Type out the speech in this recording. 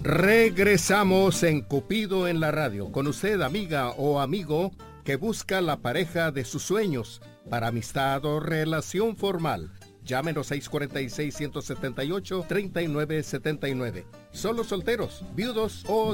Regresamos en Cupido en la radio. Con usted, amiga o amigo, que busca la pareja de sus sueños para amistad o relación formal. Llámenos 646-178-3979. ¿Solo solteros, viudos o